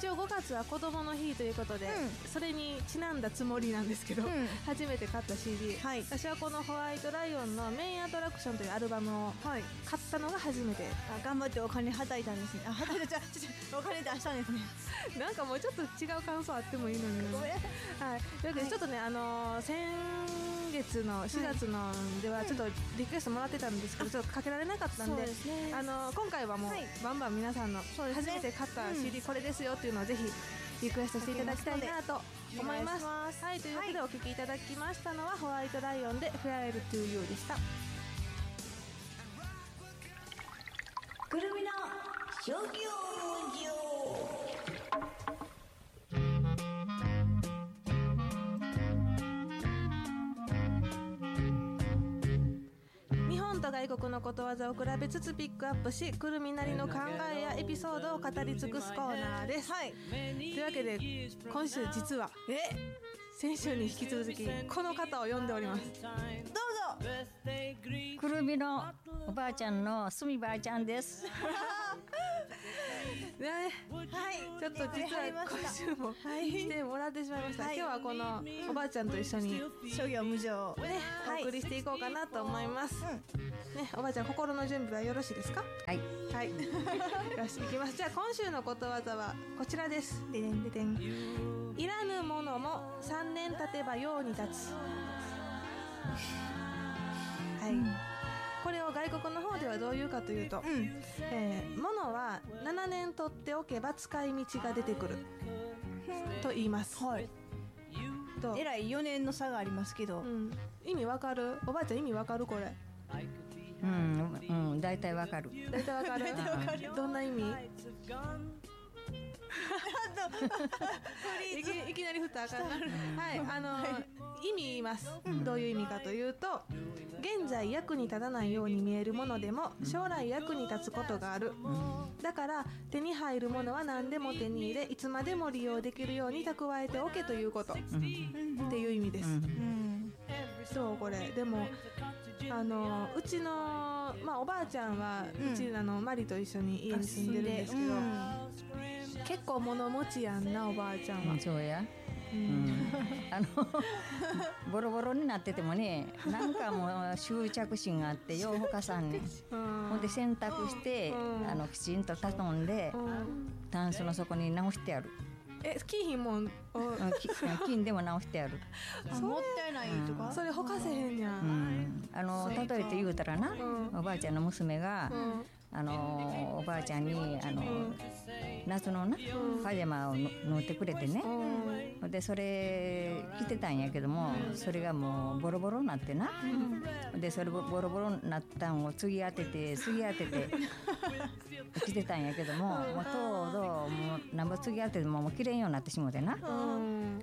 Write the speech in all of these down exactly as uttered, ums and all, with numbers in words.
一応ごがつは子供の日ということで、うん、それにちなんだつもりなんですけど、うん、初めて買った シーディー、はい、私はこのホワイトライオンのメインアトラクションというアルバムを買ったのが初めて、 あ、頑張ってお金はたいたんですね。あ、はたいた、ちょちょお金出したんですね。 なんかもうちょっと違う感想あってもいいのに、ね、はい、というわけでちょっとね、はい、あのー、先月のしがつのではちょっとリクエストもらってたんですけど、ちょっとかけられなかったんで、ね、あのー、今回はもうバンバン皆さんの初めて買った シーディー これですよっていうのをぜひリクエストしていただきたいなと思います。はい、というわけでお聴きいただきましたのは、はい、ホワイトライオンで Fly to You でした。 くるみの諸行無常。 外国のことわざを比べつつピックアップし、くるみなりの考えやエピソードを語り尽くすコーナーです、はい、というわけで今週実はえ先週に引き続きこの方を呼んでおります。どうぞ。 くるみのおばあちゃんのすみばあちゃんですね、はい、ちょっと実は今週も来てもらってしまいました、はい、今日はこのおばあちゃんと一緒に諸行無常ね、はい、お送りしていこうかなと思います、うんね、おばあちゃん心の準備はよろしいですか？ はい、 はい、よし行きます。じゃあ今週のことわざはこちらです。ででんででん。いらぬものもさんねん経てば用に立つ。はい、うん、これを外国の方ではどういうかというと、うん、えー、物はななねん取っておけば使い道が出てくると言います、はい、 とえらいよねんの差がありますけど、うん、 意味わかる？おばあちゃん意味わかるこれ？ うん、うん、だいたいわかる。 だいたいわかる。どんな意味？い, きいきなり振ったらあかんな、はい、あの、はい、意味言います、うん、どういう意味かというと、現在役に立たないように見えるものでも将来役に立つことがある、うん、だから手に入るものは何でも手に入れいつまでも利用できるように蓄えておけということ、うん、っていう意味です、うん、そうこれでもあのうちの、まあ、おばあちゃんは、うん、うちあのマリと一緒に家に住んでるんですけど、うん、結構物持ちやんなおばあちゃんは、 うん、そうや、うん、あのボロボロになっててもね、なんかもう執着心があってようほかさんね、うん、ほんで洗濯して、うん、あのきちんと畳んで、うん、タンスの底に直してある。 え、金品も金でも直してある。 もったいないとか、 うん、それほかせへんやん、 うん、あの例えて言うたらな、うん、おばあちゃんの娘が、うん、あのおばあちゃんにあの、うん、夏のな、うん、パジャマを縫ってくれてね、うん、でそれ着てたんやけども、うん、それがもうボロボロになってな、うん、でそれボロボロになったんを継ぎ当てて継ぎ当てて着てたんやけども、うん、もうとうどもうなんぼ継ぎ当ててももう綺麗ようになってしもてな、うん、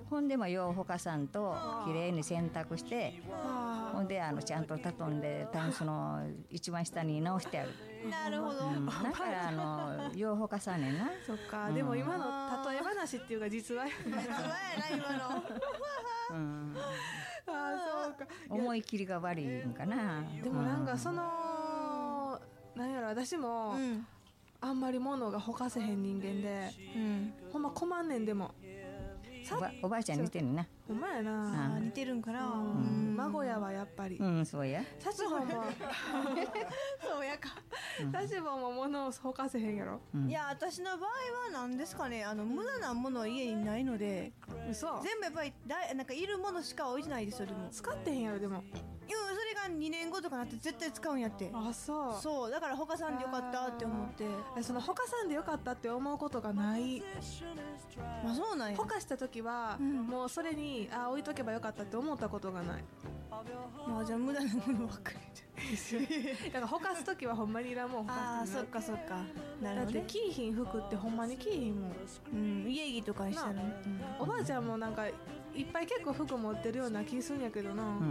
ほんでもようほかさんと綺麗に洗濯して、ほんであのちゃんと畳んでタンスの一番下に直してある。 なるほど、うん、 だからあのようほかさんねんな。 そっか、うん、でも今の例え話っていうか実話実話やな今の、 うん、あそうか、 思い切りが悪いんかな。 でもなんかその、うん、なんやろ私も、うん、あんまり物がほかせへん人間で、うん、ほんま困んねん。でもお ば, おばあちゃん似てるな。 ほんまやな、 似てるんかな、うんうん、孫やはやっぱり、 うん、そうや。 サチボンもそうやか、 サチボンも物をほかせへんやろ、 うん、いや私の場合は何ですかね、あの無駄なもの家にないので、 嘘、 全部やっぱりだなんかいるものしか置いてないですよ。でも使ってへんやろ。でもいやそれがにねんごとかなって絶対使うんやって。 あ、そうそうだからほかさんでよかったって思って。 そのほかさんでよかったって思うことがない。 まあそうなんや。 ほかした時は、うん、もうそれにあ置いとけばよかったって思ったことがない。 まあじゃあ無駄なものばっかりだからほかす時はほんまにいらんもんほかして。 ああそっかそっか、なるほど、ね、 だってキーヒン服ってほんまにキーヒンもん、 うん、家着とかにしたら、うん、 おばあちゃんもなんかいっぱい結構服持ってるような気するんやけどな、うん、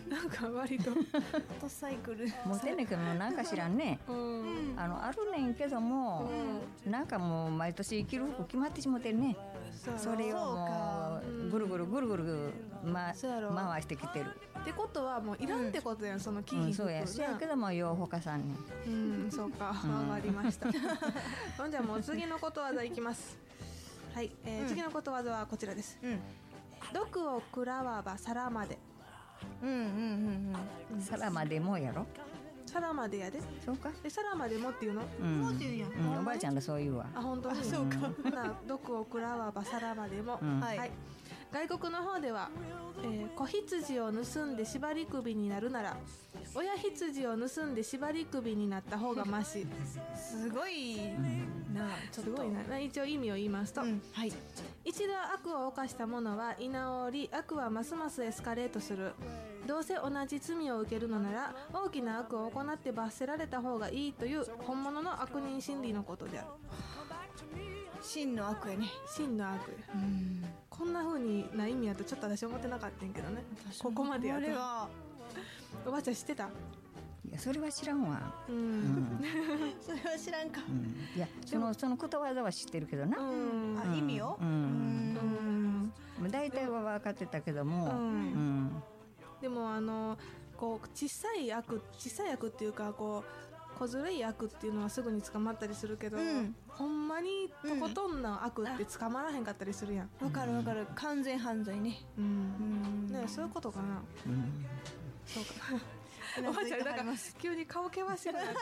なんか割ととサイクル持ってんねんけどなんか知らんね、うん、あのあるねんけども、うん、なんかもう毎年着る服決まってしもてるね。そ, それをもうぐるぐるぐるぐる、ま、回してきてるってことはもういらんってことやん、うん、そのキーヒン服、うん、 そうやそうやけどもようほかさんねん。うん、そうか、わかりました。ほんじゃもう次のことわざいきます。 はい、えーうん次のことわざはこちらです。 うん毒を食らわば皿まで。 うんうんうん皿までもやろ。 皿までやで。 そうか。 え、皿までもっていうの？ うん。 もうって言うやんうん、おばあちゃんがそう言うわ。 あ、本当に。 あそうかほな、毒を食らわば皿までも。 うんはい外国の方では、えー子羊を盗んで縛り首になるなら親羊を盗んで縛り首になった方がマシ。 すごいなちょっとすごいな。一応意味を言いますと、 うんはい一度悪を犯した者は居直り、悪はますますエスカレートする。どうせ同じ罪を受けるのなら大きな悪を行って罰せられた方がいいという本物の悪人心理のことである。 真の悪やね真の悪や。 うんこんな風にな意味やとちょっと私思ってなかったんやけどね。ここまでやとこれはおばあちゃん知ってた？ いや、それは知らんわ。 う。 うんん。 それは知らんかうんいや、その、そのことわざは知ってるけどな。 うん。 あ意味をうんうんまあ大体は分かってたけども。 うんうん。 でもあのこう小さい悪小さい悪っていうかこう小ずるい悪っていうのはすぐに捕まったりするけど、 うんほんまにとことんな悪って捕まらへんかったりするやん。 わかるわかる完全犯罪ねうん。 うんね、そういうことかな。 うん。 そうか。おばあちゃんなんか急に顔険しくなってる。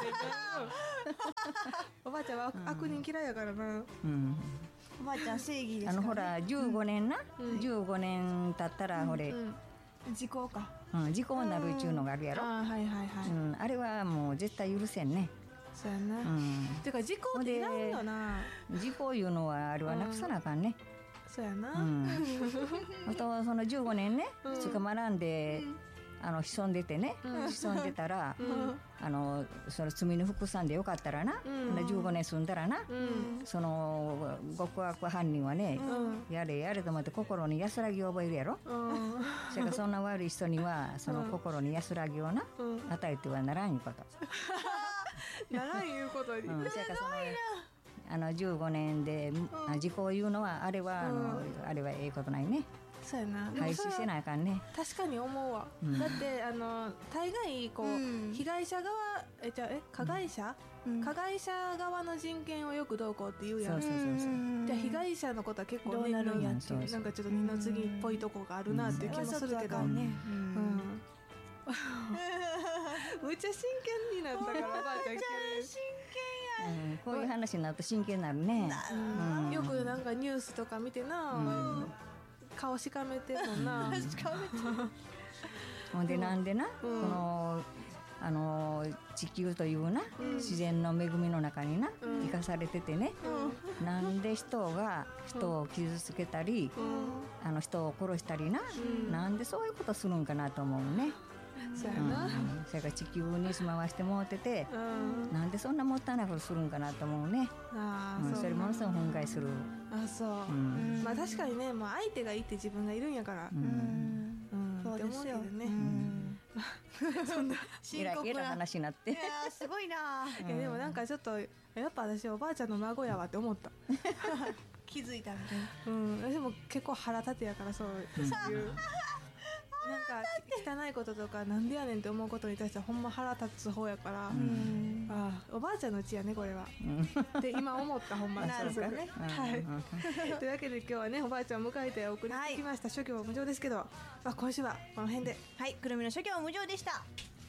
おばあちゃんは悪人嫌いやからな。 うん。 おばあちゃん正義ですからねあのほらじゅうごねんな、 うんじゅうごねん経ったらほれ、 うん。 時効かうん、時効になるっちゅうのがあるやろ。 ああ、はいはいはい。 うん、あれはもう絶対許せんね。 そうやな。 うん。 てか時効っていらんよな。 時効いうのはあれはなくさなあかんね。 そうやな。 うん。あとそのじゅうごねんね、 うん捕まらんで、あの潜んでてね、 うん潜んでたら、 うんあのその罪の服さんでよかったらな、 うんほなじゅうごねん住んだらな、 うん。 その極悪犯人はね、 うん。 やれやれと思って心に安らぎを覚えるやろ。 うん。 それからそんな悪い人にはその心に安らぎをな、 うん。 与えてはならんいうこと。 ならんいうことに。 うん、それからそのあのじゅうごねんで、あ時効いうのはあれはあの、あれはええことないね。 そうやな。で廃もそれは止せなあかんね。 確かに思うわ。 うんだってあの大概こう、 うん被害者側えじゃあえ加害者、 うん加害者側の人権をよくどうこうって言うやん。 そうそうそうそう。 じゃあ被害者のことは結構どうなるんやっていううんそうそうなんかちょっと二の次っぽいとこがあるなっていう気もするけど。うん。 ねむっちゃ真剣になったからおばあちゃん急うん、こういう話になると真剣になるね。 にうんよくなんかニュースとか見てな、 うん顔しかめてるもんな。 ほんでなんでな、 うんこのあの地球というな、 うん自然の恵みの中にな、 うん生かされててね、なんで人が人を傷つけたり、 うん。 あの人を殺したりな、 うんなんでそういうことするんかなと思うね。うんそうやな。 それから地球に住まわしてもらってて、 うん。 なんでそんなもったいないことするんかなと思うね。 ああ、 うん、それものすごく憤慨する。 あ、そう。 うんまあ確かにね、もう相手がいいって自分がいるんやから。 ううんんうん。 そうですよって思うけどね。 うんそんな。 え深らいえらい刻な話になってい。やーすごいないやでもなんかちょっとやっぱ私おばあちゃんの孫やわって思った。 気づいたみたいなうん。私も結構腹立てやからそういう。なんか汚いこととかなんでやねんって思うことに対してはほんま腹立つ方やから、 うんああおばあちゃんのうちやねこれはうんって今思ったほんまになるほどねはいうんというわけで今日はねおばあちゃんを迎えてお送りしてきました、諸行無常ですけど、まあ、今週はこの辺ではいくるみの諸行無常でした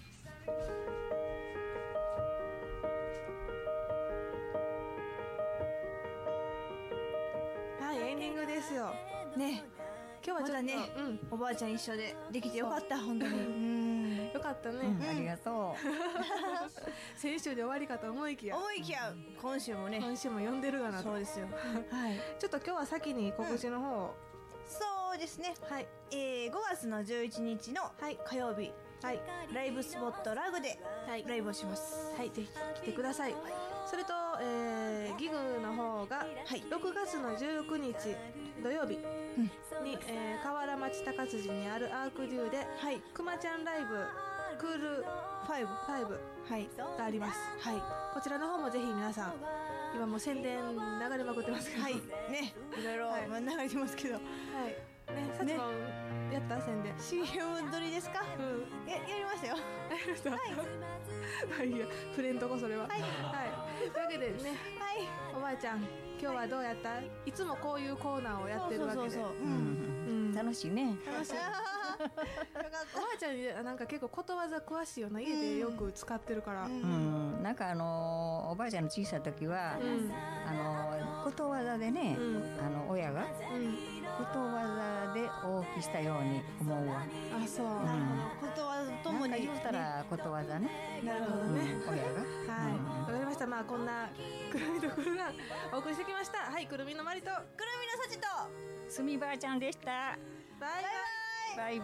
はいエンディングですよね今日はちょっとまだねうんおばあちゃん一緒でできてよかった本当にうんよかったね、 うんありがと先週で終わりかと思いきや思いきや今週もね今週も呼んでるがなとそうですよはいちょっと今日は先に告知の方を、 そうですねはいえー、ごがつのじゅういちにちの火曜日はいライブスポットラグではいライブをしますはい、ぜひ来てください。それと、えー、ギグの方が、 はいろくがつのじゅうくにち土曜日に、えー、河原町高辻にあるアークデューで、 はいくまちゃんライブクールファイブファイブはいがあります。 はいこちらの方もぜひ皆さん、今もう宣伝流れまくってますけど、 はいねいろいろ、 はいまあ、流れてますけどはい、 ね、さちこんやった宣伝。 シーエム 撮りですか？ うん。 ややりましたよ。 はい。いや、触れんとこそれは。はい。はい。というわけでね、 はい。 おばあちゃん、今日はどうやった？いつもこういうコーナーをやってるわけで。 そうそうそうそう。う。 うんん楽しいね。 楽しい。よかっおばあちゃんになんか結構ことわざ詳しいよな。家でよく使ってるから。 た。う。 うんんなんかあのおばあちゃんの小さい時は、 うん。 あのことわざでね、 うんあの親がうん。 ことわざで大きしたように思うわ。 あ、そう。 なるほど。ことわざともになんか言うたらことわざね。 なるほどうんね。 親が。 はい。わかりました。まあこんなくるみとくるがお送りしてきました。はい、くるみのまりとくるみのさちと。 すみばあちゃんでした。 バイバイ。 バイ